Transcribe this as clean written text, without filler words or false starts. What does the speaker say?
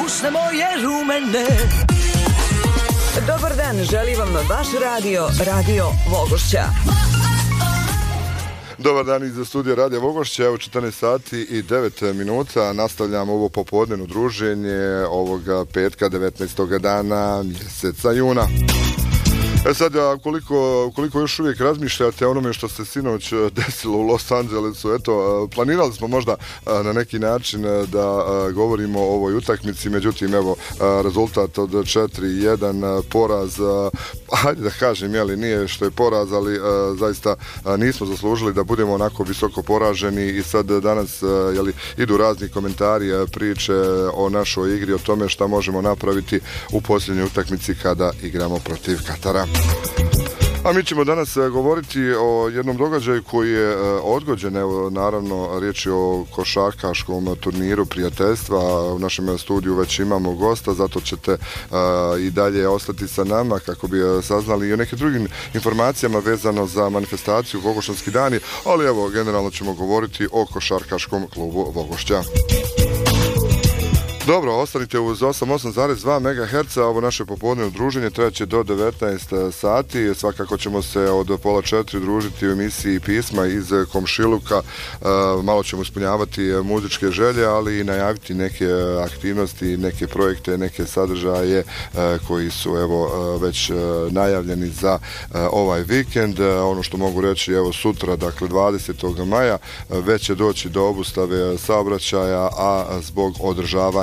usne moje rumene. Dobar dan, želi vam vaš Radio Vogošća. Dobar dan iz studija Radija Vogošća, evo 14 sati i 9 minuta, nastavljamo ovo popodnevno druženje ovoga petka 19. dana mjeseca juna. Sad, koliko još uvijek razmišljate o onome što se sinoć desilo u Los Angelesu, eto, planirali smo možda na neki način da govorimo o ovoj utakmici, međutim, evo, rezultat od 4-1 poraz, hajde da kažem, nije što je poraz, ali zaista nismo zaslužili da budemo onako visoko poraženi i sad danas, idu razni komentari, priče o našoj igri, o tome šta možemo napraviti u posljednjoj utakmici kada igramo protiv Katara. A mi ćemo danas govoriti o jednom događaju koji je odgođen, evo naravno riječ je o košarkaškom turniru prijateljstva, u našem studiju već imamo gosta, zato ćete i dalje ostati sa nama kako bi saznali i o nekim drugim informacijama vezano za manifestaciju Vogošćanski dani, ali evo generalno ćemo govoriti o košarkaškom klubu Vogošća. Dobro, ostanite uz 88,2 MHz, ovo naše popodnevno druženje trajaće do 19 sati, svakako ćemo se od 3:30 družiti u emisiji Pisma iz komšiluka, malo ćemo ispunjavati muzičke želje, ali i najaviti neke aktivnosti, neke projekte, neke sadržaje koji su evo već najavljeni za ovaj vikend. Ono što mogu reći, evo sutra, dakle 20. maja, već će doći do obustave saobraćaja, a zbog održavanja